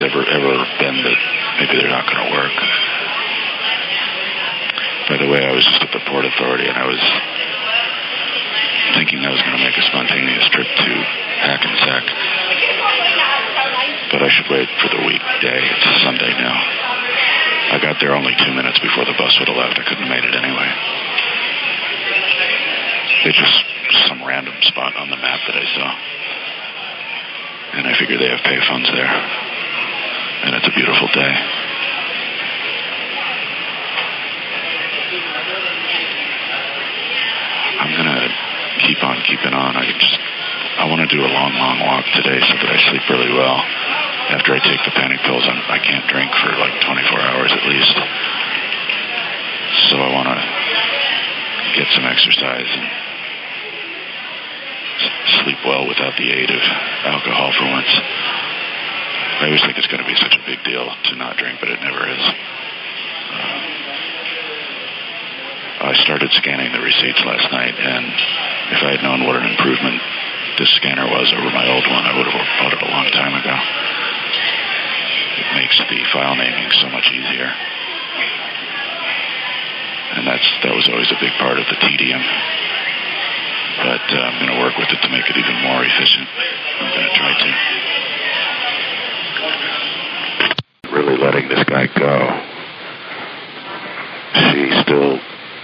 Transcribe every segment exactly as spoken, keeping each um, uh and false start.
ever, ever been that maybe they're not going to work. By the way, I was just at the Port Authority, and I was thinking I was going to make a spontaneous trip to Hackensack, but I should wait for the weekday. It's a Sunday now. I got there only two minutes before the bus would have left. I couldn't have made it anyway. It's just some random spot on the map that I saw, and I figure they have payphones there, and it's a beautiful day. I'm going to keep on keeping on. I just, I want to do a long, long walk today so that I sleep really well. After I take the panic pills, I'm, I can't drink for like twenty-four hours at least. So I want to get some exercise and s- sleep well without the aid of alcohol for once. I always think it's going to be such a big deal to not drink, but it never is. Uh, I started scanning the receipts last night, and if I had known what an improvement this scanner was over my old one, I would have bought it a long time ago. It makes the file naming so much easier. And that's that was always a big part of the tedium. But uh, I'm going to work with it to make it even more efficient. I'm going to try to. Really letting this guy go. She still...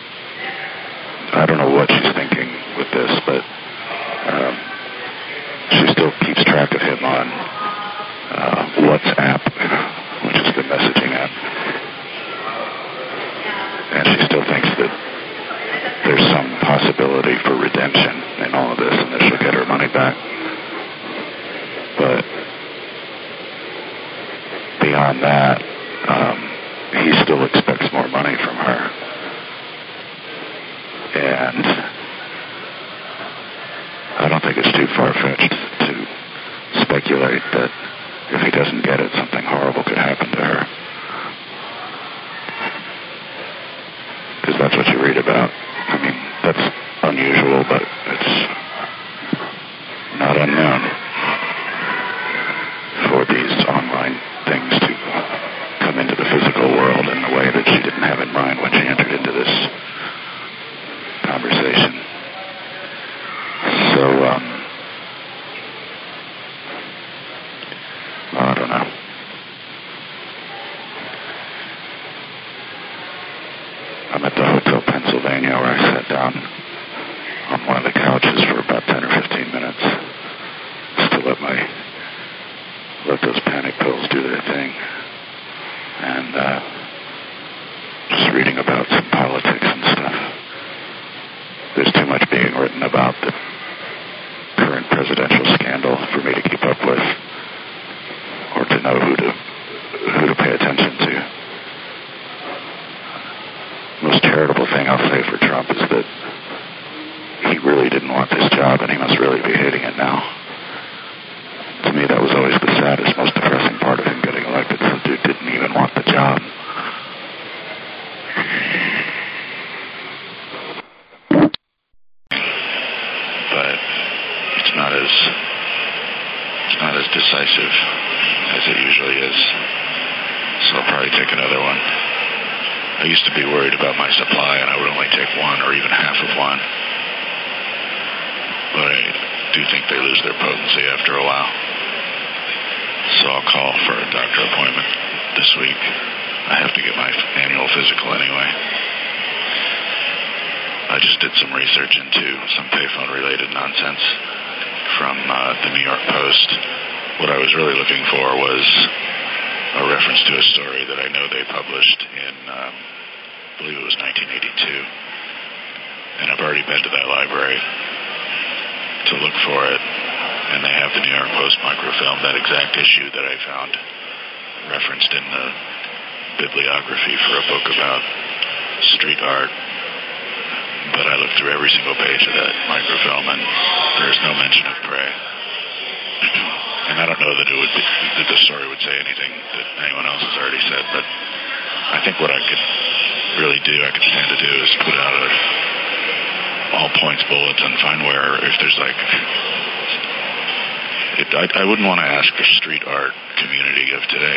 I don't know what she's thinking with this, but um, she still keeps track of him on uh, WhatsApp, which is the messaging app. And she still thinks that there's some possibility for redemption in all of this and that she'll get her money back. But beyond that, um, he still expects more money from her. And I don't think it's too far-fetched to speculate that if he doesn't get it, something horrible could happen to her. Because that's what you read about. I mean, that's unusual, but it's not unknown for these online things to come into the physical world in a way that she didn't have in mind when she entered into this conversation. So, um, well, I don't know. I'm at the Hotel Pennsylvania where I sat down on one of the couches for about ten or fifteen minutes just to let my, let those panic pills do their thing. And, uh, just reading about some politics and stuff. There's too much being written about the current presidential scandal for me to keep up with or to know who to who to pay attention to. Most charitable thing I'll say for Trump is that he really didn't want this job and he must really be hating it now. To me, that was always the saddest, most depressing part of him getting elected. Some dude didn't even want the job. It's not as decisive as it usually is, so I'll probably take another one. I used to be worried about my supply, and I would only take one or even half of one, but I do think they lose their potency after a while, so I'll call for a doctor appointment this week. I have to get my annual physical anyway. I just did some research into some payphone-related nonsense from uh, the New York Post. What I was really looking for was a reference to a story that I know they published in, um, I believe it was nineteen eighty-two. And I've already been to that library to look for it. And they have the New York Post microfilm, that exact issue that I found referenced in the bibliography for a book about street art. But I looked through every single page of that microfilm, and there's no mention of Prey. And I don't know that it would be, that the story would say anything that anyone else has already said, but I think what I could really do, I could stand to do, is put out a all points bulletin, find where, if there's like, it, I, I wouldn't want to ask the street art community of today